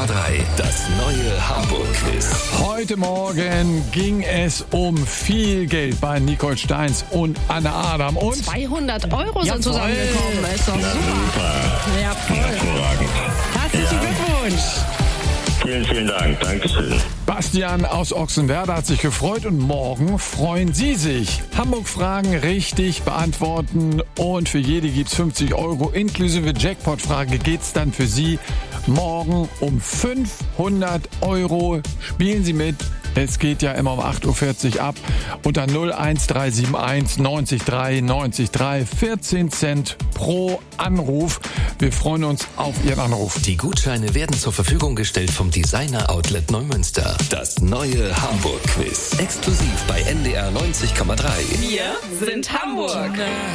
Das neue Hamburg-Quiz. Heute Morgen ging es um viel Geld bei Nicole Steins und Anne Adam. Und 200 Euro sind zusammengekommen. Ist doch super. Ja, voll. Hervorragend. Herzlichen Glückwunsch. Vielen Dank. Dankeschön. Bastian aus Ochsenwerder hat sich gefreut und morgen freuen Sie sich. Hamburg-Fragen richtig beantworten und für jede gibt's 50 Euro. Inklusive Jackpot-Frage geht's dann für Sie morgen um 500 Euro. Spielen Sie mit. Es geht ja immer um 8.40 Uhr ab. Unter 01371 90 3 90 3 14 Cent pro Anruf. Wir freuen uns auf Ihren Anruf. Die Gutscheine werden zur Verfügung gestellt vom Designer Outlet Neumünster. Das neue Hamburg-Quiz. Exklusiv bei NDR 90,3. Wir sind Hamburg.